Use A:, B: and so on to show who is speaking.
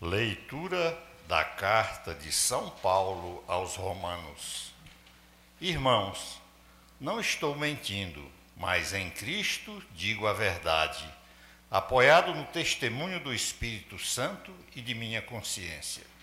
A: Leitura da carta de São Paulo aos Romanos. Irmãos, não estou mentindo, mas em Cristo digo a verdade, apoiado no testemunho do Espírito Santo e de minha consciência.